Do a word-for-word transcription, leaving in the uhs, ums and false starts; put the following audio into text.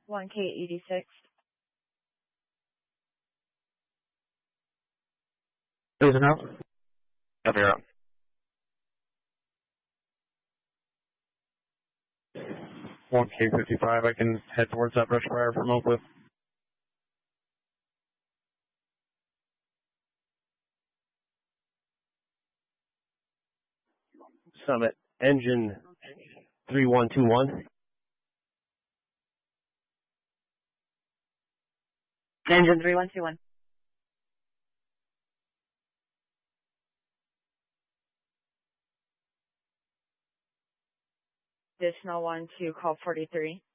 one K eighty-six. Losing out. Copy, you're up. one K fifty-five, I can head towards that brush fire from Oakwood. Summit, engine three one two one. Engine three one two one. Additional one to call forty-three.